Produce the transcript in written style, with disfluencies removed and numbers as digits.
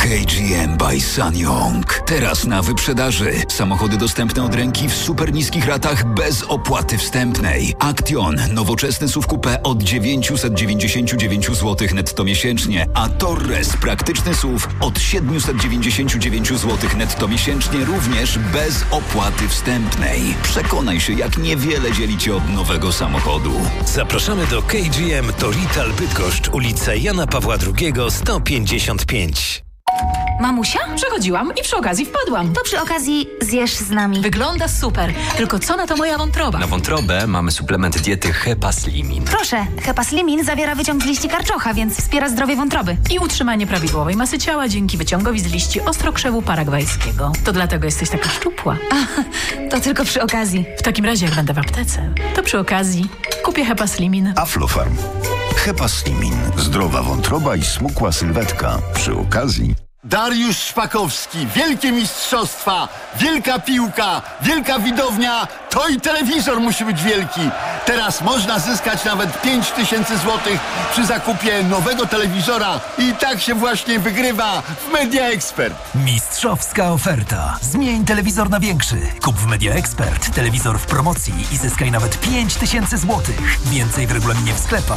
KGM by SsangYong. Teraz na wyprzedaży. Samochody dostępne od ręki w super niskich ratach bez opłaty wstępnej. Action, nowoczesny SUV coupé od 999 zł netto miesięcznie, a Torres, praktyczny SUV od 799 zł netto miesięcznie, również bez opłaty wstępnej. Przekonaj się, jak niewiele dzieli Cię od nowego samochodu. Zapraszamy do KGM Torital Bydgoszcz, ulica Jana Pawła II 155. Mamusia? Przechodziłam i przy okazji wpadłam. To przy okazji zjesz z nami. Wygląda super, tylko co na to moja wątroba? Na wątrobę mamy suplement diety Hepaslimin. Proszę, Hepaslimin zawiera wyciąg z liści karczocha, więc wspiera zdrowie wątroby. I utrzymanie prawidłowej masy ciała dzięki wyciągowi z liści ostrokrzewu paragwajskiego. To dlatego jesteś taka szczupła. To tylko przy okazji. W takim razie, jak będę w aptece, to przy okazji kupię Hepaslimin. Aflofarm. Hepaslimin. Zdrowa wątroba i smukła sylwetka. Przy okazji. Dariusz Szpakowski, wielkie mistrzostwa, wielka piłka, wielka widownia, to i telewizor musi być wielki. Teraz można zyskać nawet 5000 złotych przy zakupie nowego telewizora i tak się właśnie wygrywa w Media Expert. Mistrzowska oferta. Zmień telewizor na większy. Kup w Media Expert telewizor w promocji i zyskaj nawet 5000 złotych. Więcej w regulaminie w sklepach